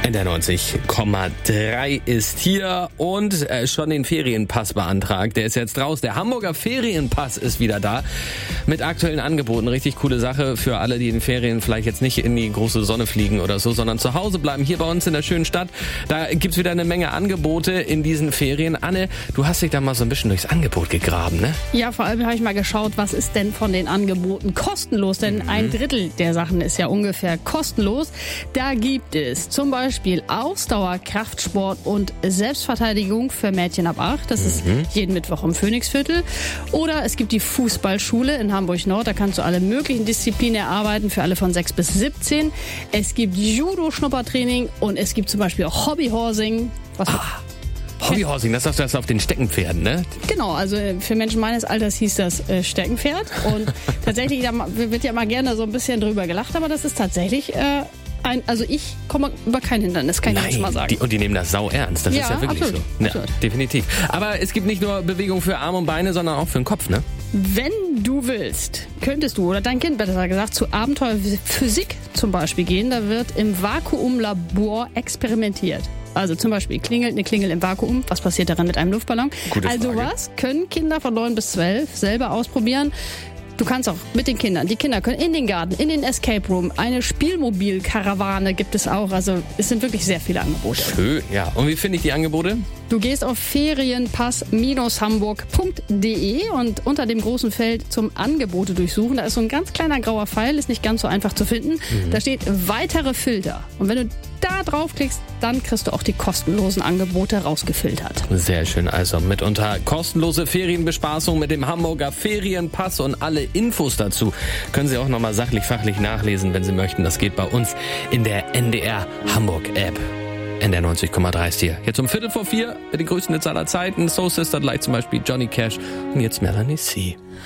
Der 90,3 ist hier und schon den Ferienpass beantragt. Der ist jetzt raus. Der Hamburger Ferienpass ist wieder da mit aktuellen Angeboten. Richtig coole Sache für alle, die in den Ferien vielleicht jetzt nicht in die große Sonne fliegen oder so, sondern zu Hause bleiben, hier bei uns in der schönen Stadt. Da gibt's wieder eine Menge Angebote in diesen Ferien. Anne, du hast dich da mal so ein bisschen durchs Angebot gegraben, ne? Ja, vor allem habe ich mal geschaut, was ist denn von den Angeboten kostenlos? Denn ein Drittel der Sachen ist ja ungefähr kostenlos. Da gibt es zum Beispiel Ausdauer, Kraftsport und Selbstverteidigung für Mädchen ab 8. Das ist jeden Mittwoch im Phoenixviertel. Oder es gibt die Fußballschule in Hamburg-Nord. Da kannst du alle möglichen Disziplinen erarbeiten für alle von 6 bis 17. Es gibt Judo-Schnuppertraining und es gibt zum Beispiel auch Hobbyhorsing. Hobbyhorsing, das ist das auf den Steckenpferden, ne? Genau, also für Menschen meines Alters hieß das Steckenpferd. Und tatsächlich, da wird ja mal gerne so ein bisschen drüber gelacht, aber das ist tatsächlich also ich komme über kein Hindernis, kann ich jetzt mal sagen. Die nehmen das sau ernst, das ist ja wirklich absolut, so. absolut. Ja, definitiv. Aber es gibt nicht nur Bewegung für Arme und Beine, sondern auch für den Kopf, ne? Wenn du willst, könntest du oder dein Kind, besser gesagt, zu Abenteuerphysik zum Beispiel gehen. Da wird im Vakuumlabor experimentiert. Also zum Beispiel klingelt eine Klingel im Vakuum. Was passiert daran mit einem Luftballon? Gute Frage. Also was können Kinder von 9 bis 12 selber ausprobieren? Du kannst auch mit den Kindern. Die Kinder können in den Garten, in den Escape Room, eine Spielmobilkarawane gibt es auch. Also es sind wirklich sehr viele Angebote. Schön, ja. Und wie finde ich die Angebote? Du gehst auf ferienpass-hamburg.de und unter dem großen Feld zum Angebote durchsuchen, da ist so ein ganz kleiner grauer Pfeil, ist nicht ganz so einfach zu finden. Da steht weitere Filter. Und wenn du da draufklickst, dann kriegst du auch die kostenlosen Angebote rausgefiltert. Sehr schön, also mitunter kostenlose Ferienbespaßung mit dem Hamburger Ferienpass und alle Infos dazu können Sie auch nochmal sachlich-fachlich nachlesen, wenn Sie möchten. Das geht bei uns in der NDR Hamburg App. NDR 90,3 ist hier. Jetzt um 3:45 mit den größten Hits aller Zeiten. Soul Sister, gleich zum Beispiel Johnny Cash und jetzt Melanie C.